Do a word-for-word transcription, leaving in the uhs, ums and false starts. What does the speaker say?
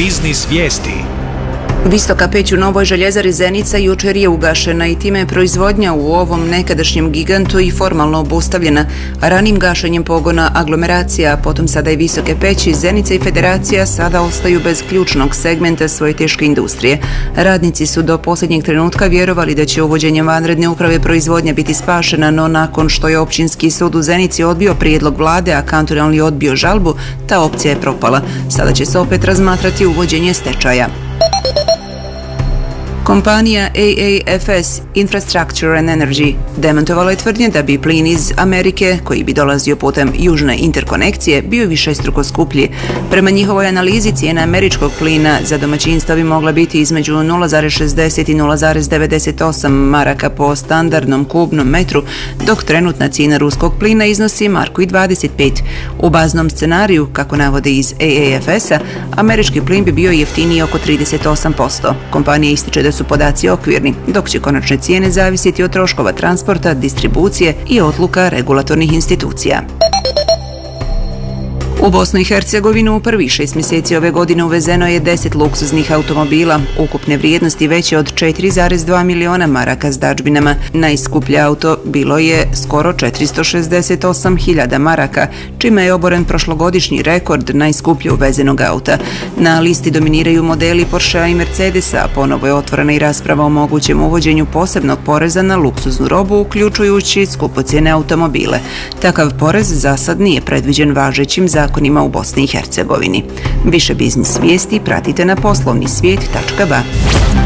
biznis vijesti. Visoka peć u Novoj željezari Zenica jučer je ugašena i time je proizvodnja u ovom nekadašnjem gigantu i formalno obustavljena, a ranim gašenjem pogona aglomeracija, a potom sada i Visoke peći, Zenica i Federacija sada ostaju bez ključnog segmenta svoje teške industrije. Radnici su do posljednjeg trenutka vjerovali da će uvođenjem vanredne uprave proizvodnja biti spašena, no nakon što je općinski sud u Zenici odbio prijedlog vlade, a kantonalni odbio žalbu, ta opcija je propala. Sada će se opet razmatrati uvođenje stečaja. Kompanija A A F S Infrastructure and Energy demantovala je tvrdnje da bi plin iz Amerike, koji bi dolazio putem južne interkonekcije, bio višestruko skuplji. Prema njihovoj analizi, cijena američkog plina za domaćinstva bi mogla biti između nula zarez šezdeset i nula zarez devedeset osam maraka po standardnom kubnom metru, dok trenutna cijena ruskog plina iznosi marku i dvadeset pet. U baznom scenariju, kako navode iz A A F S-a, američki plin bi bio jeftiniji oko trideset osam posto. Kompanija ističe da su podaci okvirni, dok će konačne cijene zavisiti od troškova transporta, distribucije i odluka regulatornih institucija. U Bosnu i Hercegovinu u prvih šest mjeseci ove godine uvezeno je deset luksuznih automobila, ukupne vrijednosti veće od četiri zarez dva miliona maraka s dadžbinama. Najskuplje auto bilo je skoro četiristo šezdeset osam hiljada maraka, čime je oboren prošlogodišnji rekord najskuplje uvezenog auta. Na listi dominiraju modeli Porschea i Mercedesa, a ponovo je otvorena i rasprava o mogućem uvođenju posebnog poreza na luksuznu robu, uključujući skupocjene automobile. Takav porez za sad nije predviđen važećim zakonima zakonima u Bosni i Hercegovini. Više biznis vijesti pratite na poslovni svijet tačka ba.